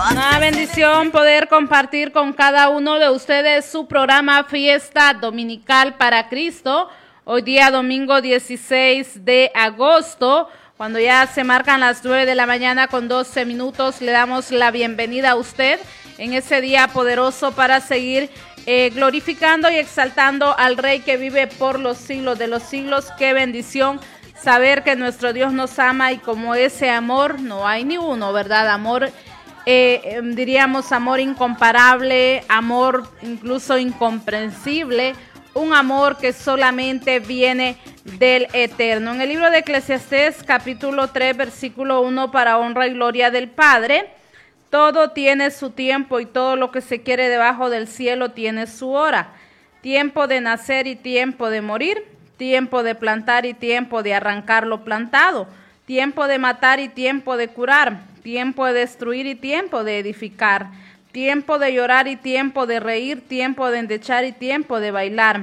Una bendición poder compartir con cada uno de ustedes su programa Fiesta Dominical para Cristo. Hoy día domingo 16 de agosto, cuando ya se marcan las 9 de la mañana con 12 minutos, le damos la bienvenida a usted en ese día poderoso para seguir glorificando y exaltando al Rey que vive por los siglos de los siglos. Qué bendición saber que nuestro Dios nos ama y como ese amor no hay ni uno, ¿verdad? Amor, diríamos amor incomparable, amor incluso incomprensible, un amor que solamente viene del Eterno. En el libro de Eclesiastés, capítulo 3, versículo 1, para honra y gloria del Padre, todo tiene su tiempo y todo lo que se quiere debajo del cielo tiene su hora. Tiempo de nacer y tiempo de morir, tiempo de plantar y tiempo de arrancar lo plantado, tiempo de matar y tiempo de curar, tiempo de destruir y tiempo de edificar, tiempo de llorar y tiempo de reír, tiempo de endechar y tiempo de bailar,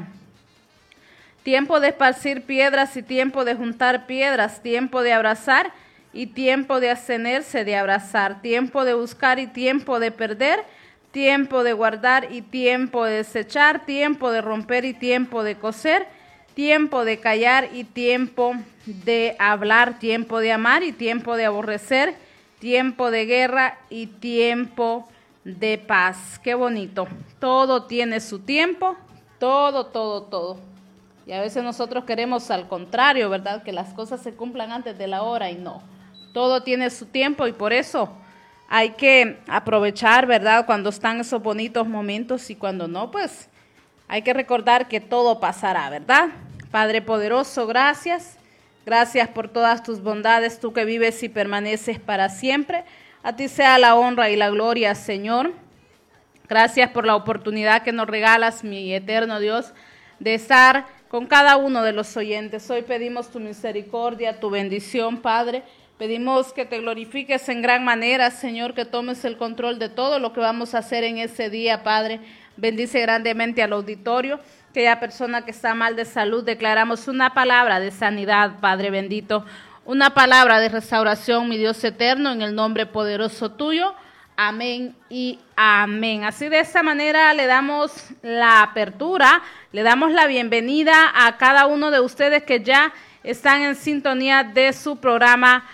tiempo de esparcir piedras y tiempo de juntar piedras, tiempo de abrazar y tiempo de abstenerse de abrazar, tiempo de buscar y tiempo de perder, tiempo de guardar y tiempo de desechar, tiempo de romper y tiempo de coser, tiempo de callar y tiempo de hablar, tiempo de amar y tiempo de aborrecer, tiempo de guerra y tiempo de paz. Qué bonito. Todo tiene su tiempo, todo. Y a veces nosotros queremos al contrario, ¿verdad? Que las cosas se cumplan antes de la hora y no. Todo tiene su tiempo y por eso hay que aprovechar, ¿verdad? Cuando están esos bonitos momentos y cuando no, pues hay que recordar que todo pasará, ¿verdad? Padre poderoso, gracias. Gracias por todas tus bondades, tú que vives y permaneces para siempre. A ti sea la honra y la gloria, Señor. Gracias por la oportunidad que nos regalas, mi eterno Dios, de estar con cada uno de los oyentes. Hoy pedimos tu misericordia, tu bendición, Padre. Pedimos que te glorifiques en gran manera, Señor, que tomes el control de todo lo que vamos a hacer en ese día, Padre. Bendice grandemente al auditorio. Aquella persona que está mal de salud, declaramos una palabra de sanidad, Padre bendito. Una palabra de restauración, mi Dios eterno, en el nombre poderoso tuyo. Amén y amén. Así de esta manera le damos la apertura, le damos la bienvenida a cada uno de ustedes que ya están en sintonía de su programa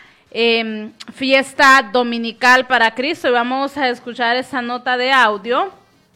Fiesta Dominical para Cristo. Y vamos a escuchar esa nota de audio.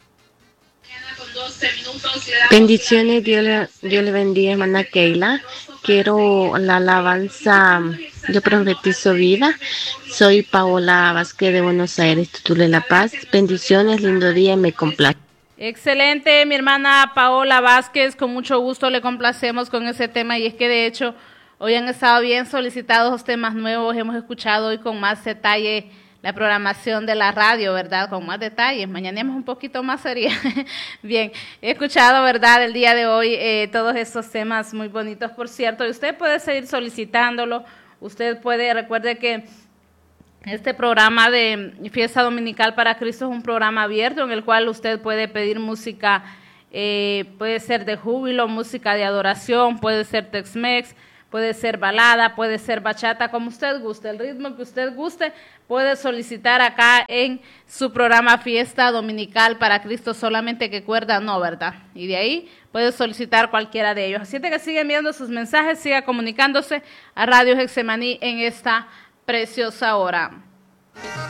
Bendiciones, Dios le bendiga, hermana Keila. Quiero la alabanza, yo profetizo vida. Soy Paola Vázquez de Buenos Aires, Tutule La Paz. Bendiciones, lindo día y me complace. Excelente, mi hermana Paola Vázquez, con mucho gusto le complacemos con ese tema y es que de hecho hoy han estado bien solicitados los temas nuevos, hemos escuchado hoy con más detalle la programación de la radio, ¿verdad? Con más detalles. Mañana un poquito más sería. Bien, he escuchado, ¿verdad? El día de hoy todos estos temas muy bonitos, por cierto. Y usted puede seguir solicitándolo. Usted puede, recuerde que este programa de Fiesta Dominical para Cristo es un programa abierto en el cual usted puede pedir música, puede ser de júbilo, música de adoración, puede ser Tex-Mex, puede ser balada, puede ser bachata, como usted guste, el ritmo que usted guste, puede solicitar acá en su programa Fiesta Dominical para Cristo, solamente que cuerda no, ¿verdad? Y de ahí puede solicitar cualquiera de ellos. Así que sigue enviando sus mensajes, siga comunicándose a Radio Getsemaní en esta preciosa hora.